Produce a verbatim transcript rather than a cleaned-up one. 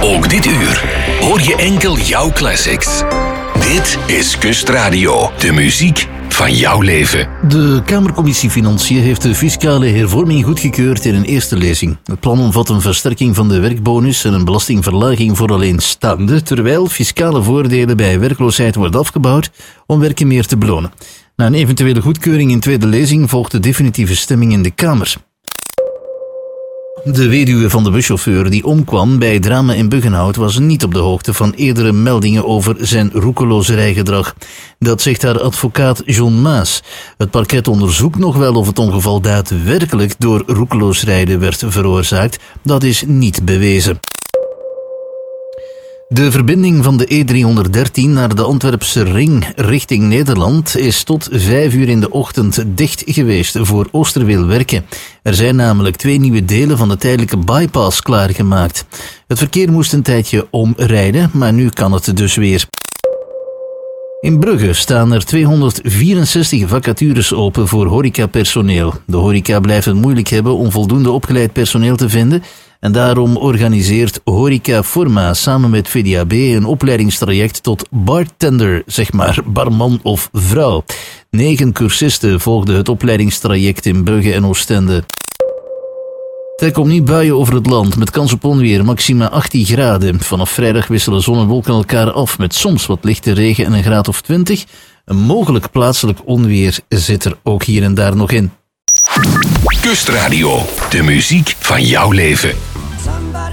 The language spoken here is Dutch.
Ook dit uur hoor je enkel jouw classics. Dit is Kustradio, de muziek van jouw leven. De Kamercommissie Financiën heeft de fiscale hervorming goedgekeurd in een eerste lezing. Het plan omvat een versterking van de werkbonus en een belastingverlaging voor alleenstaanden, terwijl fiscale voordelen bij werkloosheid worden afgebouwd om werken meer te belonen. Na een eventuele goedkeuring in tweede lezing volgt de definitieve stemming in de Kamer. De weduwe van de buschauffeur die omkwam bij drama in Buggenhout was niet op de hoogte van eerdere meldingen over zijn roekelozerijgedrag. Dat zegt haar advocaat John Maas. Het parket onderzoekt nog wel of het ongeval daadwerkelijk door roekeloos rijden werd veroorzaakt. Dat is niet bewezen. De verbinding van de E driehonderddertien naar de Antwerpse ring richting Nederland is tot vijf uur in de ochtend dicht geweest voor Oosterweel-Werken. Er zijn namelijk twee nieuwe delen van de tijdelijke bypass klaargemaakt. Het verkeer moest een tijdje omrijden, maar nu kan het dus weer. In Brugge staan er tweehonderdvierenzestig vacatures open voor horecapersoneel. De horeca blijft het moeilijk hebben om voldoende opgeleid personeel te vinden en daarom organiseert Horeca Forma samen met V D A B een opleidingstraject tot bartender, zeg maar barman of vrouw. Negen cursisten volgden het opleidingstraject in Brugge en Oostende. Er komt niet buien over het land, met kans op onweer, maxima achttien graden. Vanaf vrijdag wisselen zon en wolken elkaar af, met soms wat lichte regen en een graad of twintig. Een mogelijk plaatselijk onweer zit er ook hier en daar nog in. Kustradio, de muziek van jouw leven.